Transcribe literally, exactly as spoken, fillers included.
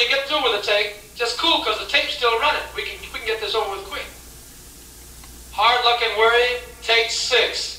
you get through with the take, just cool, because the tape's still running. We can, we can get this over with quick. Hard luck and worry, take six.